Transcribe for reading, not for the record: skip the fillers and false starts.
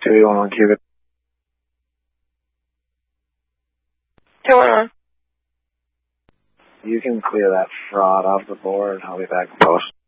211 Cubic. 211. You can clear that fraud off the board. I'll be back in post.